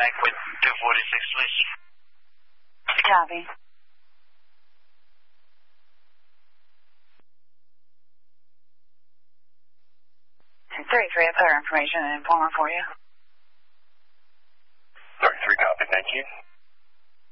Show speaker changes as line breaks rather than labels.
Connect with 246, please.
Copy. 33, I've got our information and informer for you.
33, copy, thank you.